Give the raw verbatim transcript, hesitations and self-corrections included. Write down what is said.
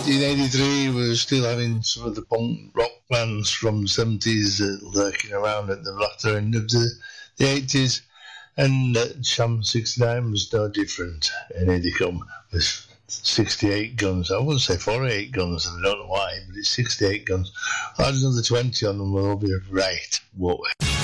nineteen eighty-three, we were still having some of the punk rock bands from the seventies uh, lurking around at the latter end of the, the eighties, and uh, Sham sixty-nine was no different. And here they come with sixty-eight guns. I wouldn't say forty-eight guns, and I don't know why, but it's sixty-eight guns. I'll add another twenty on them, we'll all be right, won't we?